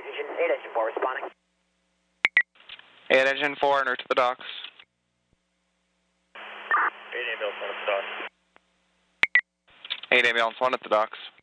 Engine 4 responding. 8 Engine 4, en route to the docks. 8 ambulance 1 at the docks. 8 ambulance 1 at the docks.